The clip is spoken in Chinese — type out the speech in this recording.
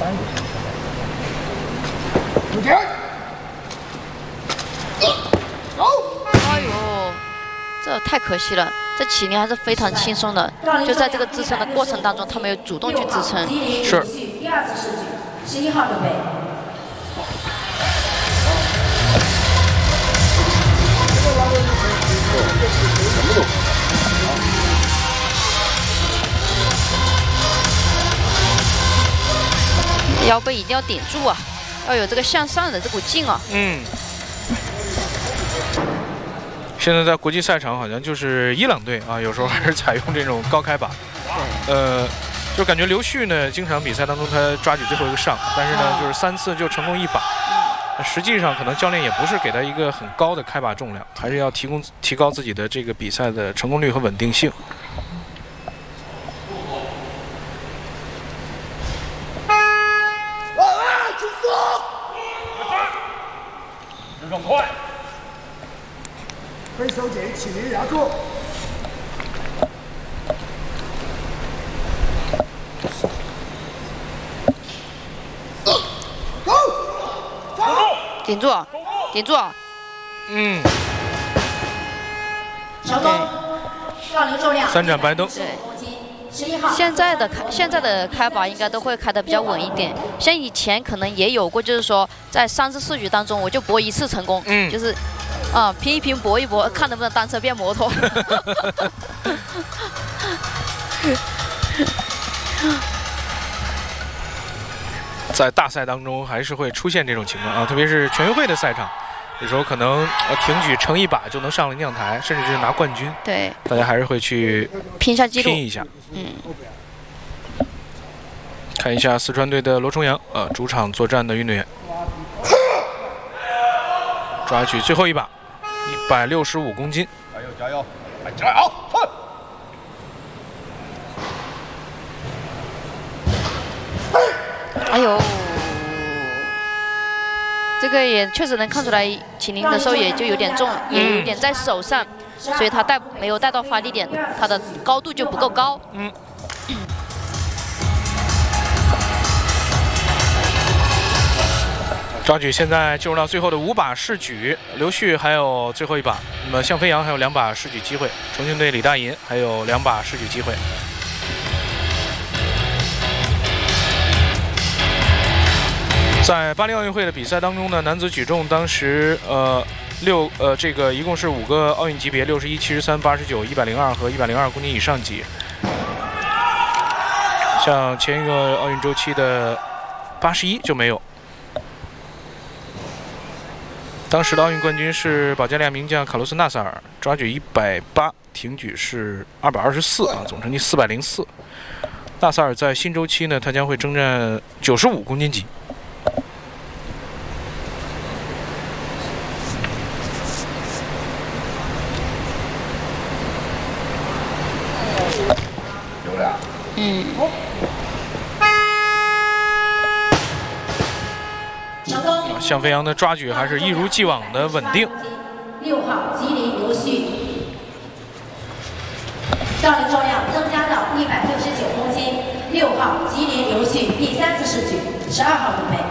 有点。走。 哎呦，这太可惜了。这起灵还是非常轻松的，就在这个支撑的过程当中，他没有主动去支撑。 是。 第二次试举，11号准备。 腰背一定要顶住啊，要有这个向上的这股劲啊。 现在在国际赛场，好像就是伊朗队啊，有时候还是采用这种高开把。就感觉刘旭呢，经常比赛当中他抓举最后一个上，但是呢，就是3次就成功1把。实际上，可能教练也不是给他一个很高的开把重量，还是要提高自己的这个比赛的成功率和稳定性。 更快，分手姐起灵压住。走， 顶住，顶住。 成功，杠铃重量 3盏白灯。 对。 现在的开把应该都会开得比较稳一点，像以前可能也有过，就是说在3次试举当中，我就搏1次成功，就是拼一拼搏一搏，看能不能单车变摩托。 在大赛当中还是会出现这种情况啊，特别是全运会的赛场，有时候可能挺举成1把就能上领奖台，甚至是拿冠军。 对， 大家还是会去拼一下记录， 拼一下。看一下四川队的罗重阳，主场作战的运动员，抓举最后1把，165公斤。 加油加油，加油！哼！ 哎呦，这个也确实能看出来，起灵的时候也就有点重，也有点在手上，所以他没有带到发力点，他的高度就不够高。 抓举现在进入到最后的5把试举，刘旭还有最后1把，那么向飞扬还有2把试举机会，重庆队李大银还有2把试举机会。在巴黎奥运会的比赛当中呢，男子举重当时这个一共是5个奥运级别，61、73、89、102和102公斤以上级。像前一个奥运周期的81就没有。当时的奥运冠军是保加利亚名将卡洛斯·纳萨尔，抓举180，挺举是224啊，总成绩404。纳萨尔在新周期呢，他将会征战95公斤级。向飞扬的抓举还是一如既往的稳定。 6号吉林刘旭，杠铃重量增加到169公斤。6号吉林刘旭第3次试举，12号准备。